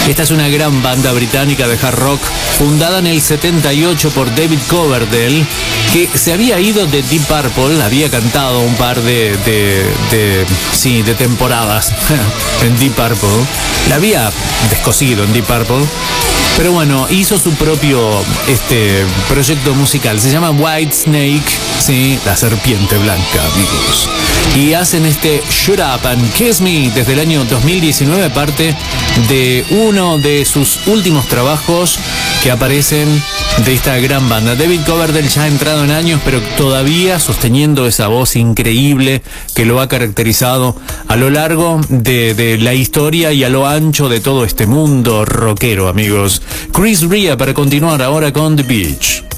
Esta es una gran banda británica de hard rock fundada en el 78 por David Coverdale, que se había ido de Deep Purple, había cantado un par de temporadas en Deep Purple, la había descosido en Deep Purple, pero bueno, hizo su propio proyecto musical, se llama Whitesnake, sí, la serpiente blanca, amigos. Y hacen Shut Up and Kiss Me desde el año 2019, parte de uno de sus últimos trabajos que aparecen de esta gran banda. David Coverdale ya ha entrado en años, pero todavía sosteniendo esa voz increíble que lo ha caracterizado a lo largo de la historia y a lo ancho de todo este mundo rockero, amigos. Chris Rea para continuar ahora con The Beach.